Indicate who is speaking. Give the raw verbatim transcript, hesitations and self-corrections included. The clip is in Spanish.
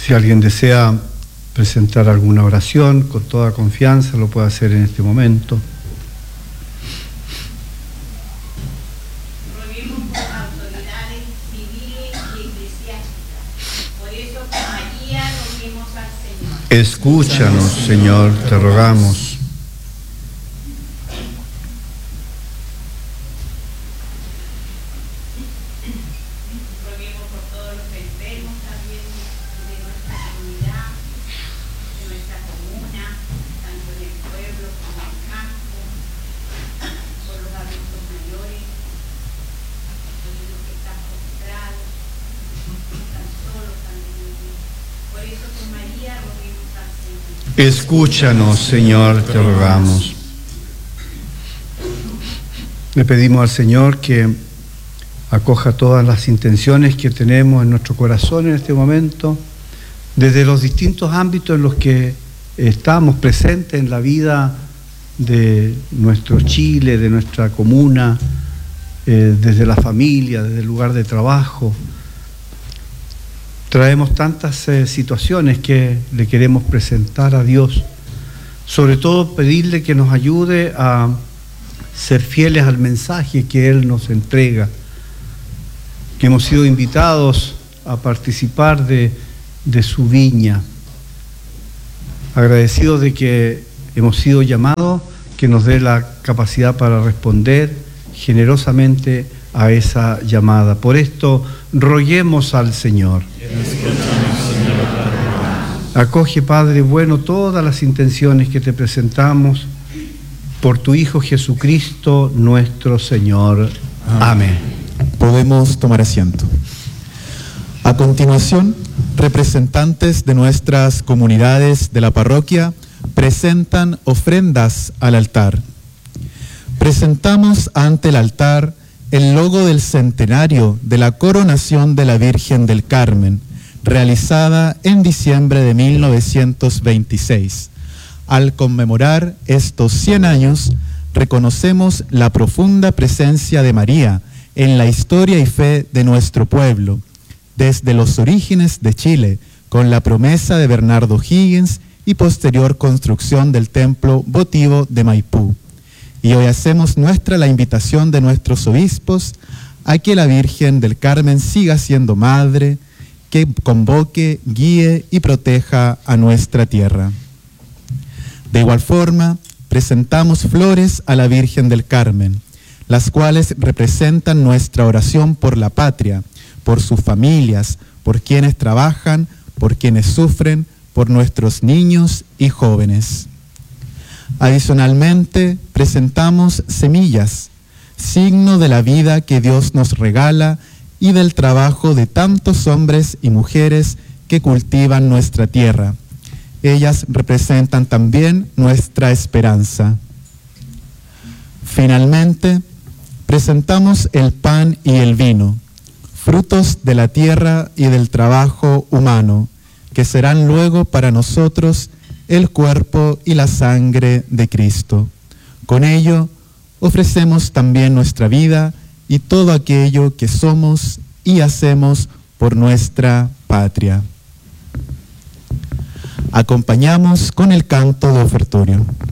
Speaker 1: Si alguien desea presentar alguna oración, con toda confianza lo puede hacer en este momento.
Speaker 2: Roguemos por las autoridades civiles y eclesiásticas. Por eso, con María, roguemos al Señor.
Speaker 1: Escúchanos, Señor, te rogamos. Escúchanos, Señor, te rogamos. Le pedimos al Señor que acoja todas las intenciones que tenemos en nuestro corazón en este momento, desde los distintos ámbitos en los que estamos presentes en la vida de nuestro Chile, de nuestra comuna, eh, desde la familia, desde el lugar de trabajo. Traemos tantas eh, situaciones que le queremos presentar a Dios, sobre todo pedirle que nos ayude a ser fieles al mensaje que Él nos entrega, que hemos sido invitados a participar de, de su viña, agradecidos de que hemos sido llamados, que nos dé la capacidad para responder generosamente a esa llamada. Por esto, roguemos al Señor. Acoge, Padre bueno, todas las intenciones que te presentamos por tu Hijo Jesucristo, nuestro Señor. Amén.
Speaker 3: Podemos tomar asiento. A continuación, representantes de nuestras comunidades de la parroquia presentan ofrendas al altar. Presentamos ante el altar el logo del centenario de la coronación de la Virgen del Carmen, realizada en diciembre de mil novecientos veintiséis. Al conmemorar estos cien años, reconocemos la profunda presencia de María en la historia y fe de nuestro pueblo, desde los orígenes de Chile, con la promesa de Bernardo Higgins y posterior construcción del templo votivo de Maipú. Y hoy hacemos nuestra la invitación de nuestros obispos a que la Virgen del Carmen siga siendo madre, que convoque, guíe y proteja a nuestra tierra. De igual forma, presentamos flores a la Virgen del Carmen, las cuales representan nuestra oración por la patria, por sus familias, por quienes trabajan, por quienes sufren, por nuestros niños y jóvenes. Adicionalmente, presentamos semillas, signo de la vida que Dios nos regala y del trabajo de tantos hombres y mujeres que cultivan nuestra tierra. Ellas representan también nuestra esperanza. Finalmente, presentamos el pan y el vino, frutos de la tierra y del trabajo humano, que serán luego para nosotros el cuerpo y la sangre de Cristo. Con ello, ofrecemos también nuestra vida y todo aquello que somos y hacemos por nuestra patria. Acompañamos con el canto de ofertorio.